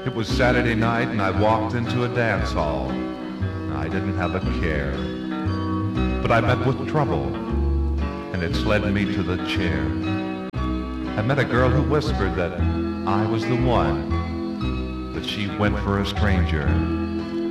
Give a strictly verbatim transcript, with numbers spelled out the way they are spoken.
It was Saturday night and I walked into a dance hall. I didn't have a care, but I met with trouble, and it's led me to the chair. I met a girl who whispered that I was the one, but she went for a stranger.